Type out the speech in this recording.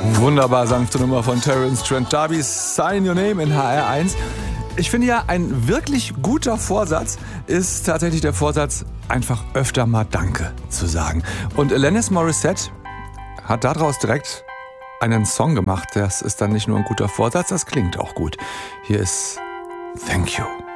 Wunderbar sanfte Nummer von Terence Trent D'Arby, Sign Your Name in HR1. Ich finde ja, ein wirklich guter Vorsatz ist tatsächlich der Vorsatz, einfach öfter mal Danke zu sagen. Und Alanis Morissette hat daraus direkt einen Song gemacht. Das ist dann nicht nur ein guter Vorsatz, das klingt auch gut. Hier ist Thank You.